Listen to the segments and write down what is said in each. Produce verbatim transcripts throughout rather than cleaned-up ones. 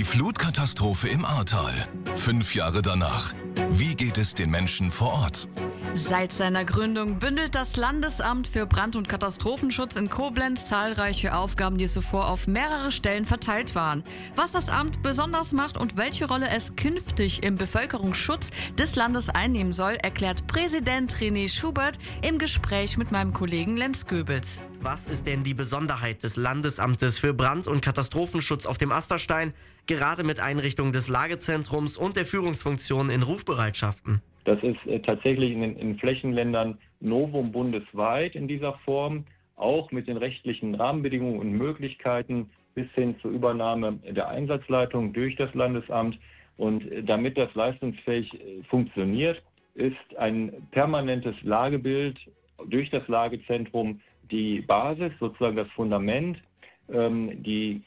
Flutkatastrophe im Ahrtal. Fünf Jahre danach. Wie geht es den Menschen vor Ort? Seit seiner Gründung bündelt das Landesamt für Brand- und Katastrophenschutz in Koblenz zahlreiche Aufgaben, die zuvor auf mehrere Stellen verteilt waren. Was das Amt besonders macht und welche Rolle es künftig im Bevölkerungsschutz des Landes einnehmen soll, erklärt Präsident René Schubert im Gespräch mit meinem Kollegen Lenz Goebels. Was ist denn die Besonderheit des Landesamtes für Brand- und Katastrophenschutz auf dem Asterstein, gerade mit Einrichtung des Lagezentrums und der Führungsfunktion in Rufbereitschaften? Das ist äh, tatsächlich in den in Flächenländern Novum bundesweit in dieser Form, auch mit den rechtlichen Rahmenbedingungen und Möglichkeiten bis hin zur Übernahme der Einsatzleitung durch das Landesamt. Und äh, damit das leistungsfähig äh, funktioniert, ist ein permanentes Lagebild durch das Lagezentrum die Basis, sozusagen das Fundament, ähm, die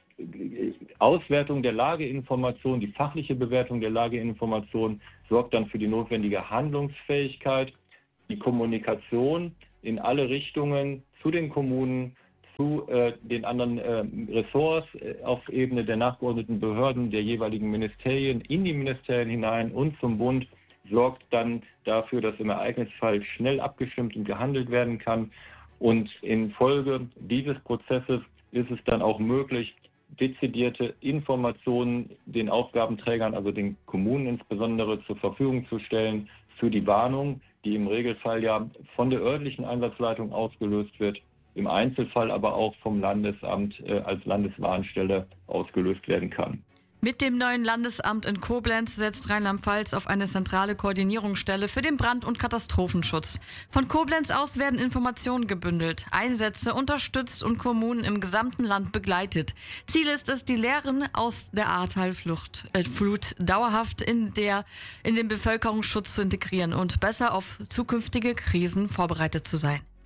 Auswertung der Lageinformation, die fachliche Bewertung der Lageinformation sorgt dann für die notwendige Handlungsfähigkeit, die Kommunikation in alle Richtungen zu den Kommunen, zu äh, den anderen äh, Ressorts äh, auf Ebene der nachgeordneten Behörden, der jeweiligen Ministerien, in die Ministerien hinein und zum Bund, sorgt dann dafür, dass im Ereignisfall schnell abgestimmt und gehandelt werden kann. Und infolge dieses Prozesses ist es dann auch möglich, dezidierte Informationen den Aufgabenträgern, also den Kommunen insbesondere, zur Verfügung zu stellen für die Warnung, die im Regelfall ja von der örtlichen Einsatzleitung ausgelöst wird, im Einzelfall aber auch vom Landesamt äh, als Landeswarnstelle ausgelöst werden kann. Mit dem neuen Landesamt in Koblenz setzt Rheinland-Pfalz auf eine zentrale Koordinierungsstelle für den Brand- und Katastrophenschutz. Von Koblenz aus werden Informationen gebündelt, Einsätze unterstützt und Kommunen im gesamten Land begleitet. Ziel ist es, die Lehren aus der Ahrtal-Flut äh, Flut dauerhaft in, der, in den Bevölkerungsschutz zu integrieren und besser auf zukünftige Krisen vorbereitet zu sein.